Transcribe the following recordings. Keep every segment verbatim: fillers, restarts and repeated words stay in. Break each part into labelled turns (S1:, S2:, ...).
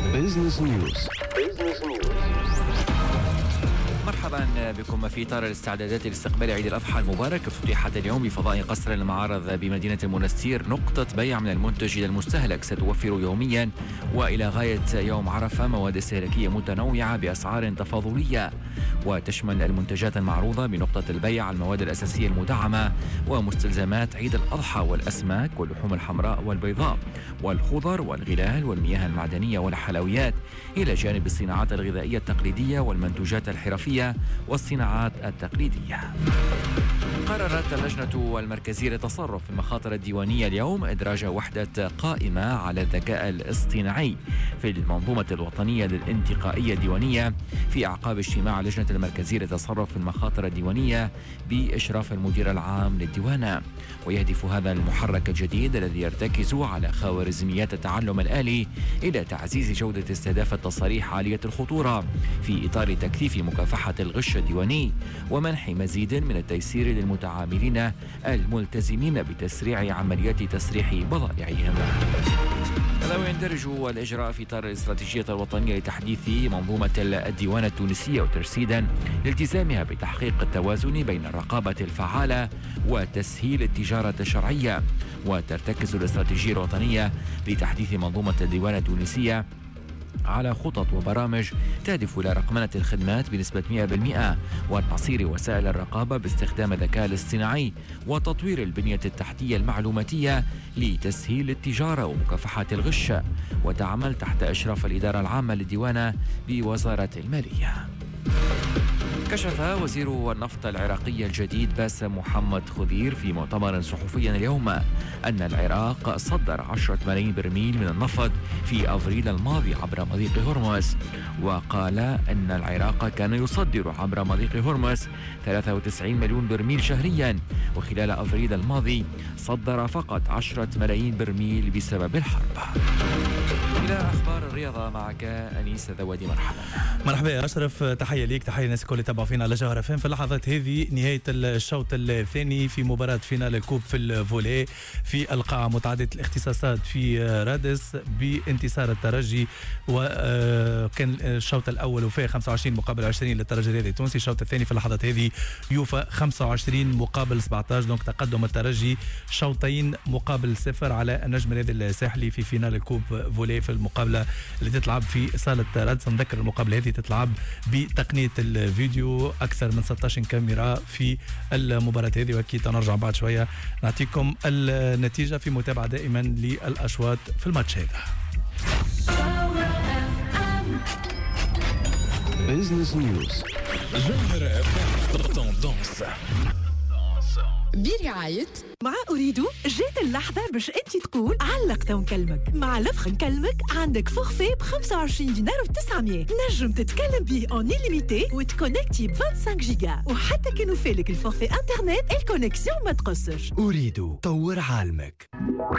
S1: بيزنس نيوز.
S2: مرحبا بكم في إطار الاستعدادات لاستقبال عيد الأضحى المبارك. افتتحت اليوم بفضاء قصر المعارض بمدينة المنستير نقطة بيع من المنتج إلى المستهلك ستوفر يوميا وإلى غاية يوم عرفة مواد استهلاكية متنوعة بأسعار تفاضلية، وتشمل المنتجات المعروضة بنقطة البيع المواد الأساسية المدعمة ومستلزمات عيد الأضحى والأسماك واللحوم الحمراء والبيضاء والخضر والغلال والمياه المعدنية والحلويات، إلى جانب الصناعات الغذائية التقليدية والمنتوجات الحرفية والصناعات التقليدية. قررت اللجنة المركزية للتصرف في المخاطر الديوانية اليوم إدراج وحدة قائمة على الذكاء الاصطناعي في المنظومة الوطنية للانتقائية الديوانية في أعقاب اجتماع اللجنة المركزية للتصرف في المخاطر الديوانية بإشراف المدير العام للديوانة. ويهدف هذا المحرك الجديد الذي يرتكز على خوارزميات التعلم الآلي إلى تعزيز جودة استهداف التصاريح عالية الخطورة في إطار تكثيف مكافحة الغش الديواني ومنح مزيد من التيسير للمتعاملين الملتزمين بتسريع عمليات تسريح بضائعهم. هذا يندرج الإجراء في إطار الاستراتيجية الوطنية لتحديث منظومة الديوانة التونسية وترصيدا لالتزامها بتحقيق التوازن بين الرقابة الفعالة وتسهيل التجارة الشرعية. وترتكز الاستراتيجية الوطنية لتحديث منظومة الديوانة التونسية على خطط وبرامج تهدف إلى رقمنة الخدمات بنسبة مئة بالمئة وتعصير وسائل الرقابة باستخدام الذكاء الاصطناعي وتطوير البنية التحتية المعلوماتية لتسهيل التجارة ومكافحة الغش، وتعمل تحت إشراف الإدارة العامة للديوانة بوزارة المالية. كشف وزير النفط العراقي الجديد باسم محمد خضير في مؤتمر صحفي اليوم أن العراق صدر عشرة ملايين برميل من النفط في أفريل الماضي عبر مضيق هرمز، وقال أن العراق كان يصدر عبر مضيق هرمز ثلاثة وتسعين مليون برميل شهريا، وخلال أفريل الماضي صدر فقط عشرة ملايين برميل بسبب الحرب. إلى أخبار الرياضة معك أنيس ذوادي. مرحبا.
S3: مرحبا يا أشرف، تحية ليك، تحية للناس الكل اللي تابعوا فينا على جوهر اف ام. في اللحظات هذه نهاية الشوط الثاني في مباراة فينال الكوب في الفولي في القاعة متعددة الاختصاصات في رادس بانتصار الترجي، وكان الشوط الأول وفيه خمسة وعشرين مقابل عشرين للترجي الرياضي التونسي. الشوط الثاني في اللحظات هذه يوفى خمسة وعشرين مقابل سبعة عشر، دونك تقدم الترجي شوطين مقابل صفر على النجم الرياضي الساحلي في فينال الكوب فولي في المقابلة اللي تتلعب في صالة رادس. نذكر المقابلة هذه تتلعب بتقنية الفيديو، أكثر من ستة عشر كاميرا في المباراة هذه، وأكيد نرجع بعد شوية نعطيكم النتيجة في متابعة دائما للأشواط في الماتش هذا.
S1: بيزنس نيوز.
S4: جوهر تندونس
S5: برعاية مع أريد. جات اللحظة باش أنت تقول علقت ونكلمك. مع لفخ نكلمك عندك فورفي ب خمسة وعشرين دينار وتسعمية، نجم تتكلم به اون إليميتي وتكونكتي ب خمسة وعشرين جيجا، وحتى كانوا فالك الفورفي انترنت الكونكسيون ما تقصش.
S6: أريد طور عالمك.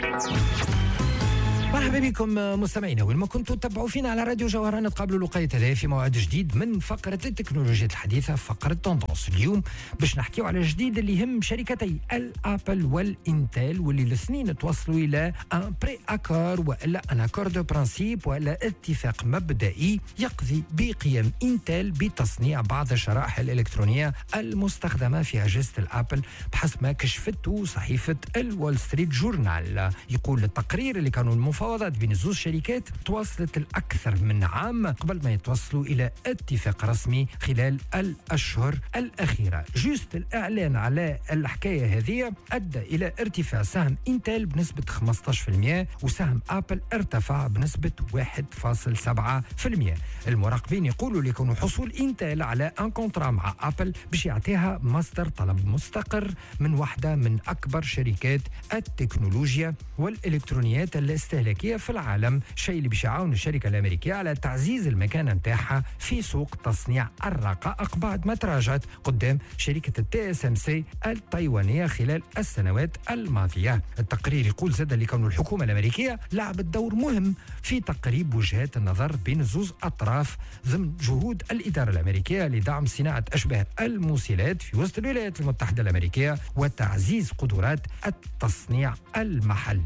S7: مرحبا بكم مستمعينا، وين ما كنتوا تتابعوا فينا على راديو جوهر. نتقابلوا لقاية هذه في موعد جديد من فقرة التكنولوجيا الحديثة، فقرة توندونس. اليوم باش نحكيو على جديد اللي يهم شركتي الابل والانتل، واللي الاثنين توصلوا الى ان بري اكور والا ان اكور دو برانسيب والا اتفاق مبدئي يقضي بقيام انتل بتصنيع بعض الشرائح الالكترونية المستخدمة في اجهزة الابل بحسب ما كشفته صحيفة الوول ستريت جورنال. يقول التقرير اللي كانوا المفروض المفاوضات بين الزوج شركات تواصلت الأكثر من عام قبل ما يتوصلوا إلى اتفاق رسمي خلال الأشهر الأخيرة. جوست الإعلان على الحكاية هذه أدى إلى ارتفاع سهم إنتل بنسبة خمسة عشر بالمئة، وسهم أبل ارتفع بنسبة واحد فاصلة سبعة بالمئة. المراقبين يقولوا لكون حصول إنتل على ان كونترا مع أبل باش يعطيها مصدر طلب مستقر من واحدة من أكبر شركات التكنولوجيا والإلكترونيات الاستهلاكية في العالم، شيء اللي باش يعاون الشركة الأمريكية على تعزيز المكانة نتاعها في سوق تصنيع الرقائق بعد ما تراجعت قدام شركة التي اس ام سي التايوانية خلال السنوات الماضية. التقرير يقول زاد لكون الحكومة الأمريكية لعبت دور مهم في تقريب وجهات النظر بين الزوز أطراف ضمن جهود الإدارة الأمريكية لدعم صناعة أشباه الموصلات في وسط الولايات المتحدة الأمريكية وتعزيز قدرات التصنيع المحلي.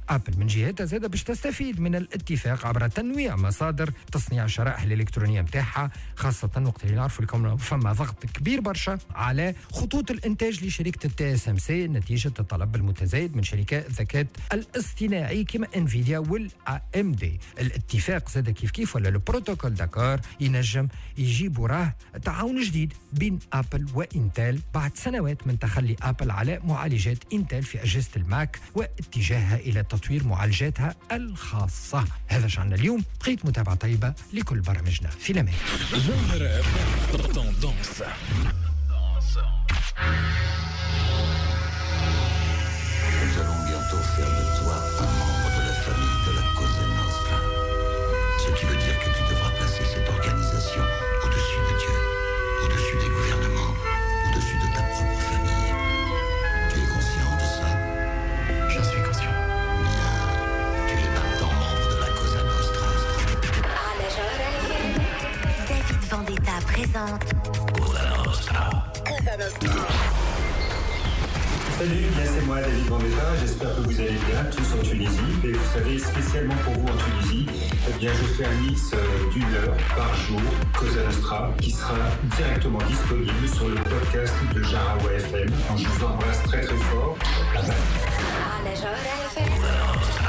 S7: ابل من جهتها زاده باش تستفيد من الاتفاق عبر تنويع مصادر تصنيع الشرائح الالكترونيه نتاعها، خاصه وقت اللي نعرفوا لكم فما ضغط كبير برشا على خطوط الانتاج لشركه التي اس ام سي نتيجه الطلب المتزايد من شركات الذكاء الاصطناعي كما انفيديا والا ام دي. الاتفاق زاد كيف كيف ولا البروتوكول داكار ينجم يجيب وراه تعاون جديد بين ابل وانتل بعد سنوات من تخلي ابل على معالجات انتل في اجهزه الماك واتجاهها الى تطوير معالجاتها الخاصه. هذا شعنا اليوم، بقيت متابعه طيبه لكل برامجنا في الامان.
S4: جوهرة تندونس.
S8: Nous allons bientôt faire de toi un membre de la famille de la Cosa Nostra. Ce qui veut dire que tu devras placer cette organisation au-dessus de Dieu, au-dessus des gouvernements, au-dessus de ta propre famille. Tu es conscient de ça?
S6: J'en suis conscient.
S8: Bien, tu es maintenant membre de la Cosa Nostra.
S9: David Vendetta présente
S8: Cosa Nostra.
S9: Cosa Nostra.
S10: Salut, bien c'est moi David Vendetta, j'espère que vous allez bien tous en Tunisie. Et vous savez, spécialement pour vous en Tunisie, eh bien je fais un mix d'une heure par jour, Cosa Nostra, qui sera directement disponible sur le podcast de Jarawa F M. Je vous embrasse très très fort. Bye bye.